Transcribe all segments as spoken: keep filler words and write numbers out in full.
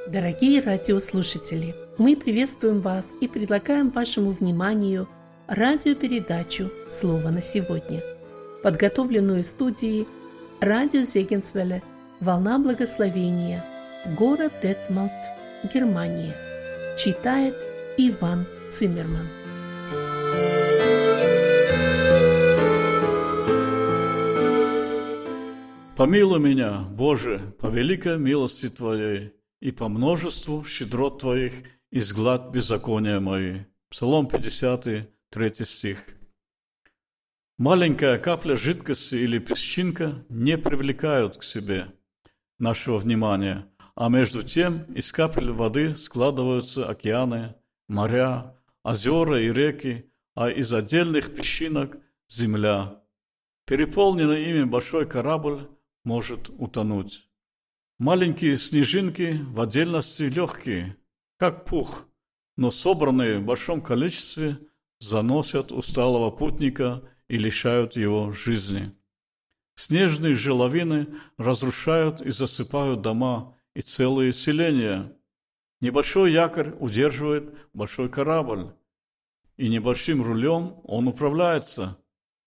Дорогие радиослушатели, мы приветствуем вас и предлагаем вашему вниманию радиопередачу «Слово на сегодня», подготовленную студией радио Зегенсвелле «Волна благословения», город Детмалт, Германия. Читает Иван Циммерман. Помилуй меня, Боже, по великой милости Твоей, и по множеству щедрот Твоих изгладь беззакония мои. Псалом пятьдесят, третий стих. Маленькая капля жидкости или песчинка не привлекают к себе нашего внимания, а между тем из капель воды складываются океаны, моря, озера и реки, а из отдельных песчинок – земля. Переполненный ими большой корабль может утонуть. Маленькие снежинки в отдельности легкие, как пух, но собранные в большом количестве заносят усталого путника и лишают его жизни. Снежные желовины разрушают и засыпают дома и целые селения. Небольшой якорь удерживает большой корабль, и небольшим рулем он управляется.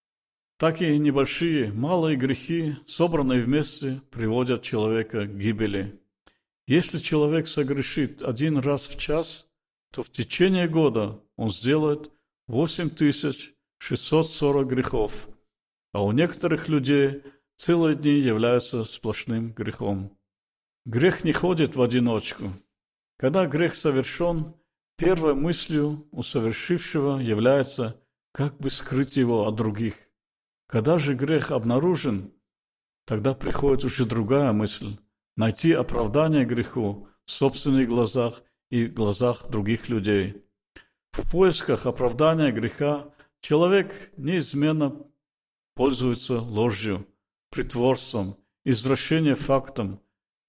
Так и небольшие, малые грехи, собранные вместе, приводят человека к гибели. Если человек согрешит один раз в час, то в течение года он сделает восемь тысяч шестьсот сорок грехов, а у некоторых людей целые дни являются сплошным грехом. Грех не ходит в одиночку. Когда грех совершен, первой мыслью у совершившего является, как бы скрыть его от других. Когда же грех обнаружен, тогда приходит уже другая мысль – найти оправдание греху в собственных глазах и в глазах других людей. В поисках оправдания греха человек неизменно пользуется ложью, притворством, извращением фактом,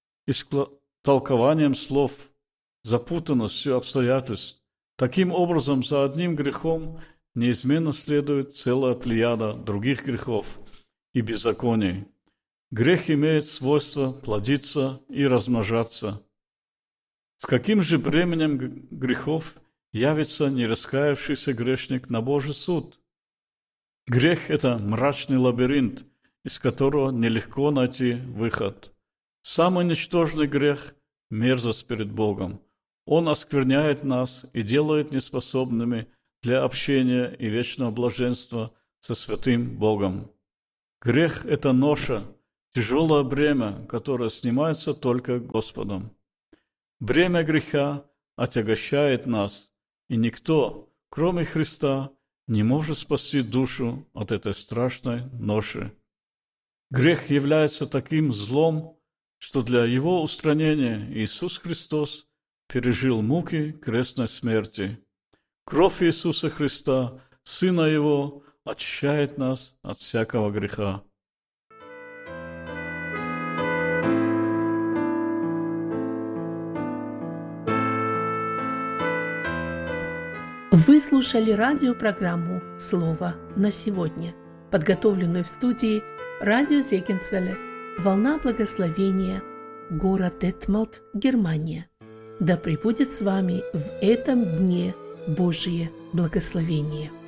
истолкованием слов, запутанностью обстоятельств. Таким образом, за одним грехом неизменно следует целая плеяда других грехов и беззаконий. Грех имеет свойство плодиться и размножаться. С каким же бременем грехов явится нераскаявшийся грешник на Божий суд? Грех – это мрачный лабиринт, из которого нелегко найти выход. Самый ничтожный грех – мерзость перед Богом. Он оскверняет нас и делает неспособными для общения и вечного блаженства со святым Богом. Грех – это ноша, тяжелое бремя, которое снимается только Господом. Бремя греха отягощает нас, и никто, кроме Христа, не может спасти душу от этой страшной ноши. Грех является таким злом, что для его устранения Иисус Христос пережил муки крестной смерти. Кровь Иисуса Христа, Сына Его, очищает нас от всякого греха. Вы слушали радиопрограмму «Слово на сегодня», подготовленную в студии радио Зегенсвелле «Волна благословения», город Детмалт, Германия. Да пребудет с вами в этом дне Божие благословение.